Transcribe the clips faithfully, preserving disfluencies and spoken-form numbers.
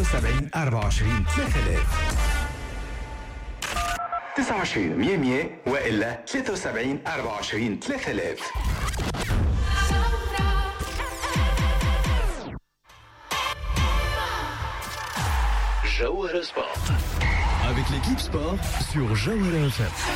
وسبعين أربعة وعشرين ثلاثة آلاف. تسعة وعشرين مية مية وإلا ثلاثة وسبعين أربعة وعشرين ثلاثة آلاف. Jawhara Sport. Avec l'équipe sport sur Jawhara F M.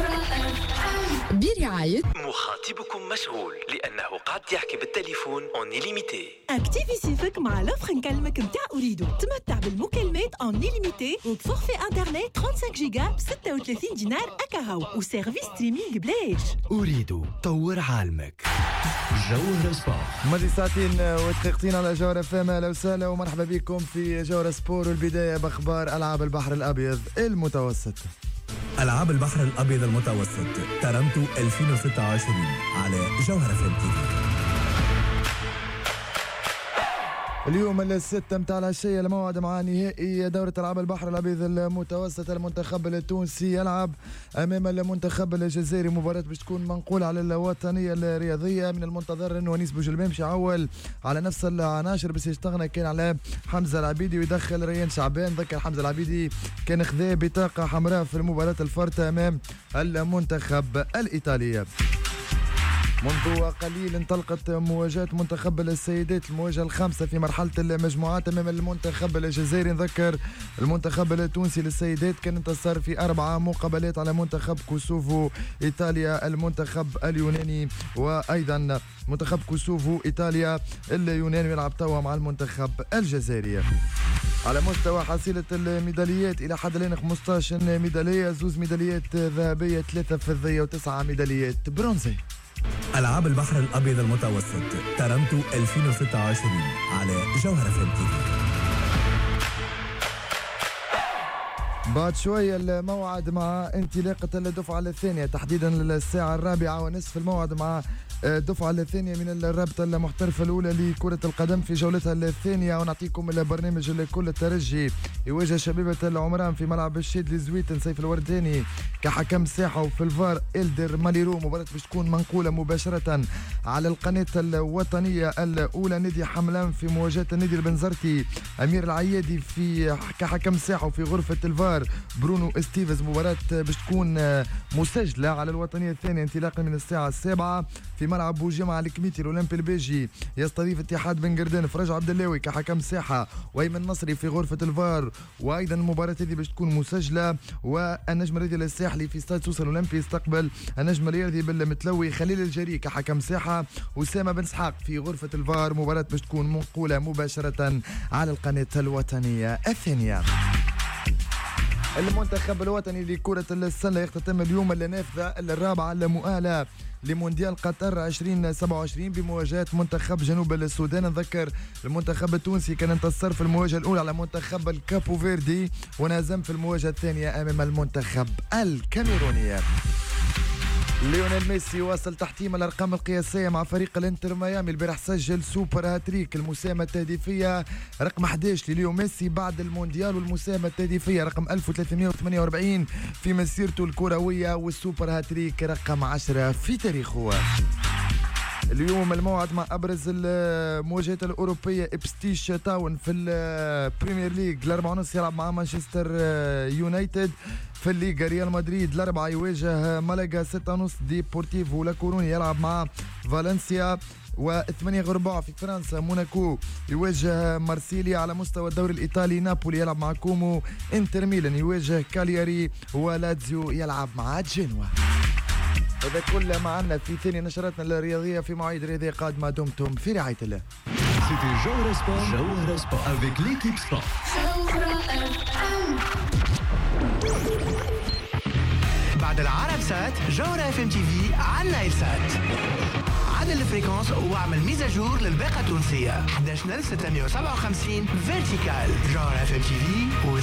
برعاية مخاطبكم مشغول لأنه قاعد يحكي بالتليفون اون إليميتي. اكتيفي سيفك مع لوفر نكلمك متاع أريدو. تمتع بالمكالمات اون إليميتي وبفورفي انترنت خمسة وثلاثين جيجا ب ستة وثلاثين دينار أكاهو وسيرفيس ستريمينج بلاش. أريدو طور عالمك. جوهرة سبور. ماضي ساعتين ودقيقتين على جوهرة فام. أهلا وسهلا ومرحبا بكم في جوهرة سبور، والبداية بأخبار ألعاب البحر الأبيض المتوسط. ألعاب البحر الأبيض المتوسط ترنتو ألفين وستة وعشرين على جوهرة فام تي في. اليوم الستة متاع العشية الموعد مع نهائي دورة ألعاب البحر الأبيض المتوسط. المنتخب التونسي يلعب أمام المنتخب الجزائري، مباراة باش تكون منقولة على الوطنية الرياضية. من المنتظر أنه ونيس بوجلبان باش يعول على نفس العناصر بس يشتغل كان على حمزة العبيدي ويدخل ريان شعبان. ذكر حمزة العبيدي كان خذا بطاقة حمراء في المباراة الفارطة أمام المنتخب الإيطالي. منذ قليل انطلقت مواجهة منتخب السيدات، المواجهة الخامسة في مرحلة المجموعات أمام المنتخب الجزائري. نذكر المنتخب التونسي للسيدات كان انتصر في أربعة مقابلات على منتخب كوسوفو إيطاليا المنتخب اليوناني، وأيضا منتخب كوسوفو إيطاليا اليوناني يلعب توا مع المنتخب الجزائري. على مستوى حصيلة الميداليات إلى حد الآن خمسطاش ميدالية، زوز ميداليات ذهبية، ثلاثة فضية وتسعة ميداليات برونزية. ألعاب البحر الأبيض المتوسط ترنتو ألفين وستة وعشرين على جوهرة فام تي في. بعد شوية الموعد مع انطلاقة الدفعة الثانية، تحديدا الساعة الرابعة ونصف الموعد مع الدفعة الثانية من الرابطة المحترفة الأولى لكرة القدم في جولتها الثانية. ونعطيكم البرنامج الكل. الترجي يواجه شبيبة العمران في ملعب الشيد لزويتن سيف الورداني كحكم ساحة، وفي الفار إلدر ماليرو. مباراة باش تكون منقولة مباشرة على القناة الوطنية الأولى. نادي حملان في مواجهة النادي البنزرتي، أمير العيادي في كحكم ساحة، وفي غرفة الفار برونو ستيفز. مباراة باش تكون مسجلة على الوطنية الثانية انطلاقا من الساعة السابعة في ملعب بوجمع الكميتي. الأولمبي البيجي يستضيف اتحاد بن قردان، فرج عبد اللاوي كحكم ساحة، وأيمن نصري في غرفة الفار. وأيضا المباراة هذه باش تكون مسجلة. والنجم الرياضي الساحلي في استاد سوسة الأولمبي يستقبل النجم الرياضي بالمتلوي. خليل الجري كحكم ساحة، أسامة بن اسحاق في غرفة الفار. مباراة باش تكون منقولة مباشرة على القناة الوطنية الثانية. المنتخب الوطني لكرة السلة يختتم اليوم النافذة الرابعة المؤهلة لمونديال قطر ألفين وسبعة وعشرين بمواجهة منتخب جنوب السودان. نذكر المنتخب التونسي كان انتصر في المواجهة الأولى على منتخب الكابو فيردي، ونهزم في المواجهة الثانية أمام المنتخب الكاميروني. ليونيل ميسي واصل تحطيم الارقام القياسيه مع فريق الانتر ميامي. البارح سجل سوبر هاتريك، المساهمه التهديفيه رقم أحد عشر لليو ميسي بعد المونديال، والمساهمه التهديفيه رقم ألف وثلاثمئة وثمانية وأربعين في مسيرته الكرويه، والسوبر هاتريك رقم عشرة في تاريخه. اليوم الموعد مع ابرز المواجهات الاوروبيه. ابستيش تاون في البريمير ليج الاربعة ونص يلعب مع مانشستر يونايتد. في الليغا ريال مدريد الاربعة يواجه مالاغا. ستة ونص ديبورتيفو لاكوروني يلعب مع فالنسيا. وثمانية غرباء في فرنسا موناكو يواجه مارسيليا. على مستوى الدوري الإيطالي نابولي يلعب مع كومو. انتر ميلان يواجه كالياري. ولاتزيو يلعب مع جنوا. هذا كله معنا في ثاني نشراتنا الرياضية في مواعيد رياضية قادمة. دمتم في رعاية الله. C'était Jawhara Sport. Jawhara Sport avec l'équipe sport. بعد العرب سات جوهرة اف ام تي في على نايل سات. عدل الفريكونس واعمل ميزاجور للباقة التونسية. أحد عشر ستمئة وسبعة وخمسين فيرتيكال. جوهرة اف ام تي في